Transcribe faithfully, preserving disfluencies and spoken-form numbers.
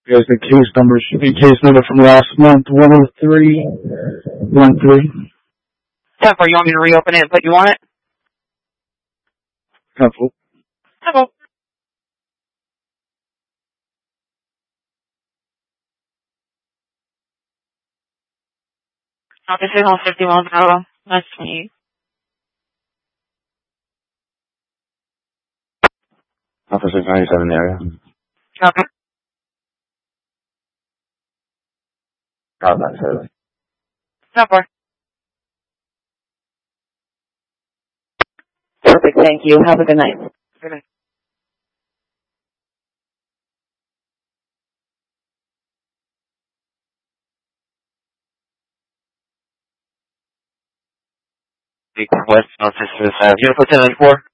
Because the case number should be case number from last month, one oh three one three. ten four, you want me to reopen it and put you on it? Helpful. Hello. Officer Home fifty-one, Bravo. Nice to meet you. Officer ninety-seven in the area. Okay. Call that service. ten four. Perfect, thank you. Have a good night. Good night. West North Sixth, uh, Uniform ten ninety-four.